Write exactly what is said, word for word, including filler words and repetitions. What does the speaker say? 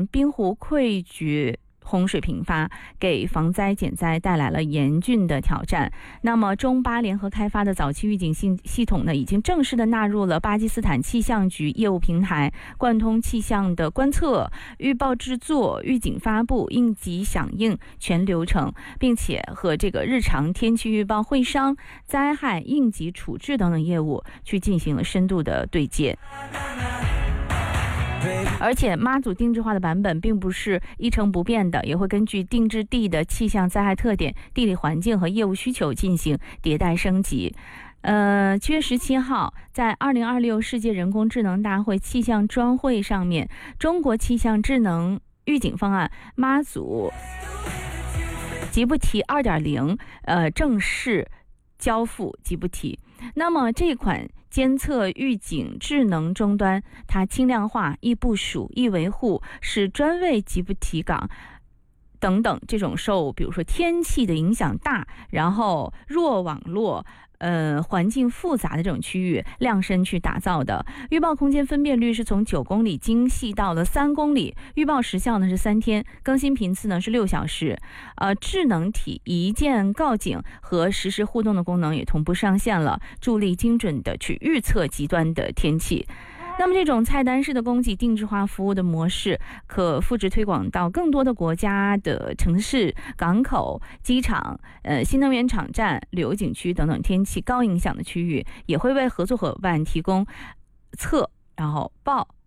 嗯，滨湖溃决洪水频发，给防灾减灾带来了严峻的挑战。那么中巴联合开发的早期预警系系统呢，已经正式的纳入了巴基斯坦气象局业务平台，贯通气象的观测、预报制作、预警发布、应急响应全流程，并且和这个日常天气预报、会商、灾害应急处置等等业务去进行了深度的对接。而且妈祖定制化的版本并不是一成不变的，也会根据定制地的气象灾害特点、地理环境和业务需求进行迭代升级。呃，七月十七号，在二零二六世界人工智能大会气象专会上面，中国气象智能预警方案妈祖吉布提 二点零 呃正式交付吉布提。那么这款监测预警智能终端，它轻量化、易部署、易维护，是专为吉布提港等等这种受比如说天气的影响大，然后弱网络呃，环境复杂的这种区域量身去打造的。预报空间分辨率是从九公里精细到了三公里，预报时效呢是三天，更新频次呢是六小时。呃，智能体一键告警和实时互动的功能也同步上线了，助力精准的去预测极端的天气。那么这种菜单式的供给定制化服务的模式可复制推广到更多的国家的城市、港口、机场、呃新能源场站、旅游景区等等天气高影响的区域，也会为合作伙伴提供测然后报